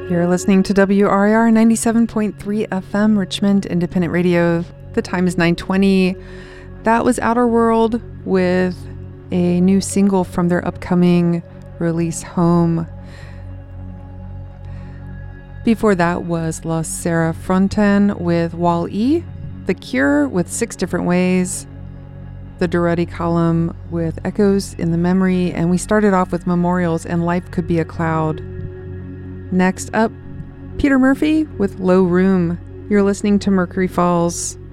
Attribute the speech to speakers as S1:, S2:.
S1: You're listening to WRIR 97.3 FM, Richmond Independent Radio. The time is 9:20. That was Outer World with a new single from their upcoming release, Home. Before that was La Sera Fronten with Wall-E, The Cure with 6 Different Ways, the Duretti Column with Echoes in the Memory, and we started off with Memorials and Life Could Be a Cloud. Next up, Peter Murphy with Low Room. You're listening to Mercury Falls.